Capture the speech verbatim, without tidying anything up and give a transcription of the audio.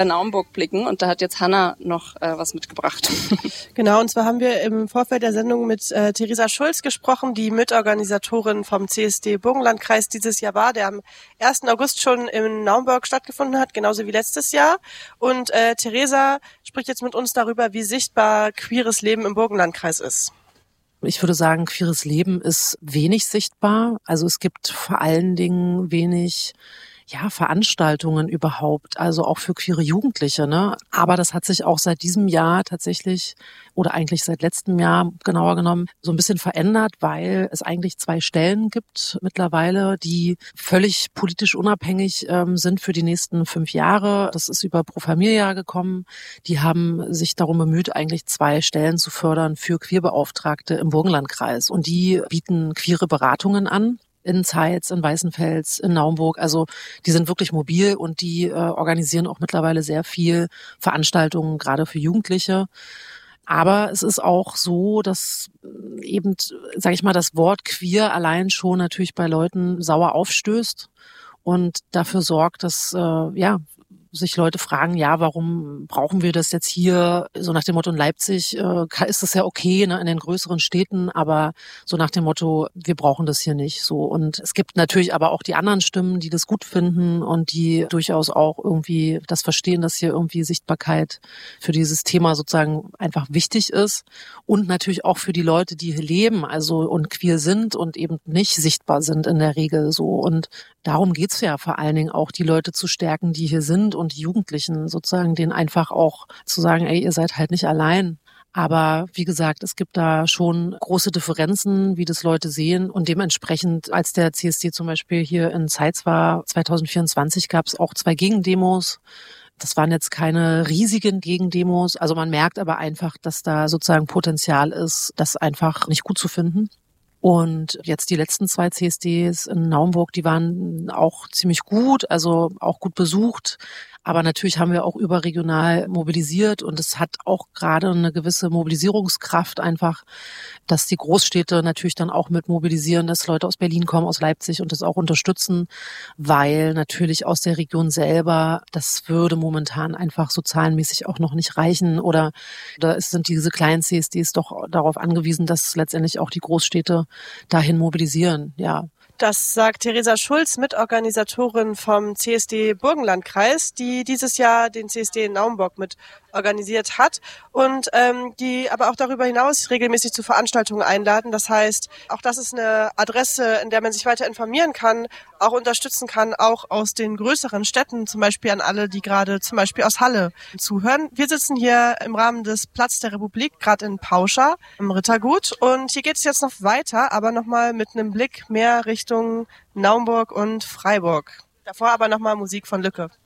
Naumburg blicken und da hat jetzt Hanna noch äh, was mitgebracht. Genau, und zwar haben wir im Vorfeld der Sendung mit äh, Theresa Schulz gesprochen, die Mitorganisatorin vom C S D Burgenlandkreis dieses Jahr war, der am ersten August schon in Naumburg stattgefunden hat, genauso wie letztes Jahr. Und äh, Theresa spricht jetzt mit uns darüber, wie sichtbar queeres Leben im Burgenlandkreis ist. Ich würde sagen, queeres Leben ist wenig sichtbar. Also es gibt vor allen Dingen wenig ja, Veranstaltungen überhaupt, also auch für queere Jugendliche, ne? Aber das hat sich auch seit diesem Jahr tatsächlich oder eigentlich seit letztem Jahr genauer genommen so ein bisschen verändert, weil es eigentlich zwei Stellen gibt mittlerweile, die völlig politisch unabhängig ähm, sind für die nächsten fünf Jahre. Das ist über Pro Familia gekommen. Die haben sich darum bemüht, eigentlich zwei Stellen zu fördern für Queerbeauftragte im Burgenlandkreis. Und die bieten queere Beratungen an. In Zeitz, in Weißenfels, in Naumburg. Also die sind wirklich mobil und die äh, organisieren auch mittlerweile sehr viel Veranstaltungen, gerade für Jugendliche. Aber es ist auch so, dass eben, sage ich mal, das Wort queer allein schon natürlich bei Leuten sauer aufstößt und dafür sorgt, dass äh, ja sich Leute fragen, ja, warum brauchen wir das jetzt hier? So nach dem Motto, in Leipzig äh, ist das ja okay, ne, in den größeren Städten, aber so nach dem Motto, wir brauchen das hier nicht. So. Und es gibt natürlich aber auch die anderen Stimmen, die das gut finden und die durchaus auch irgendwie das verstehen, dass hier irgendwie Sichtbarkeit für dieses Thema sozusagen einfach wichtig ist. Und natürlich auch für die Leute, die hier leben, also und queer sind und eben nicht sichtbar sind in der Regel so. Und darum geht's ja vor allen Dingen auch, die Leute zu stärken, die hier sind und die Jugendlichen sozusagen, denen einfach auch zu sagen, ey, ihr seid halt nicht allein. Aber wie gesagt, es gibt da schon große Differenzen, wie das Leute sehen. Und dementsprechend, als der C S D zum Beispiel hier in Zeitz war, zwanzig vierundzwanzig, gab es auch zwei Gegendemos. Das waren jetzt keine riesigen Gegendemos. Also man merkt aber einfach, dass da sozusagen Potenzial ist, das einfach nicht gut zu finden. Und jetzt die letzten zwei C S Ds in Naumburg, die waren auch ziemlich gut, also auch gut besucht. Aber natürlich haben wir auch überregional mobilisiert und es hat auch gerade eine gewisse Mobilisierungskraft einfach, dass die Großstädte natürlich dann auch mit mobilisieren, dass Leute aus Berlin kommen, aus Leipzig und das auch unterstützen, weil natürlich aus der Region selber, das würde momentan einfach so zahlenmäßig auch noch nicht reichen oder da sind diese kleinen C S Ds doch darauf angewiesen, dass letztendlich auch die Großstädte dahin mobilisieren, ja. Das sagt Theresa Schulz, Mitorganisatorin vom C S D Burgenlandkreis, die dieses Jahr den C S D in Naumburg mit organisiert hat und ähm, die aber auch darüber hinaus regelmäßig zu Veranstaltungen einladen. Das heißt, auch das ist eine Adresse, in der man sich weiter informieren kann, auch unterstützen kann, auch aus den größeren Städten, zum Beispiel an alle, die gerade zum Beispiel aus Halle zuhören. Wir sitzen hier im Rahmen des Platz der Republik, gerade in Pauscha im Rittergut und hier geht es jetzt noch weiter, aber nochmal mit einem Blick mehr Richtung Naumburg und Freiburg. Davor aber nochmal Musik von Lücke.